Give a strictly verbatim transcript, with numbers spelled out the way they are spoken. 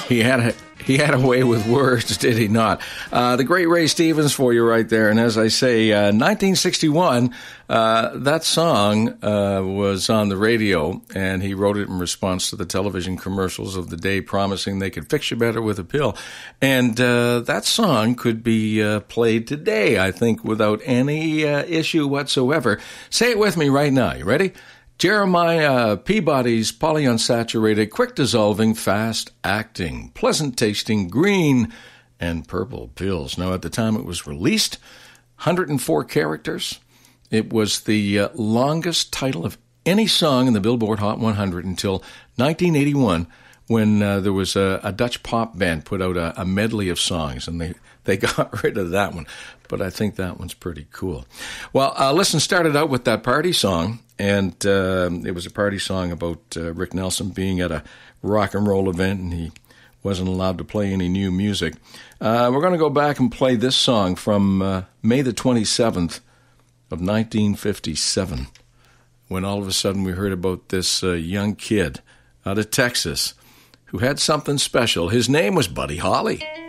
he had a, he had a way with words, did he not? Uh, the great Ray Stevens for you right there. And as I say, uh, nineteen sixty-one, uh, that song uh, was on the radio, and he wrote it in response to the television commercials of the day promising they could fix you better with a pill. And uh, that song could be uh, played today, I think, without any uh, issue whatsoever. Say it with me right now. You ready? Jeremiah Peabody's polyunsaturated, quick-dissolving, fast-acting, pleasant-tasting green and purple pills. Now, at the time it was released, one hundred four characters. It was the uh, longest title of any song in the Billboard Hot one hundred until nineteen eighty-one, when uh, there was a, a Dutch pop band put out a, a medley of songs, and they, they got rid of that one. But I think that one's pretty cool. Well, uh, listen, started out with that party song, and uh, it was a party song about uh, Rick Nelson being at a rock and roll event, and he wasn't allowed to play any new music. Uh, we're going to go back and play this song from uh, May the twenty-seventh of nineteen fifty-seven, when all of a sudden we heard about this uh, young kid out of Texas who had something special. His name was Buddy Holly.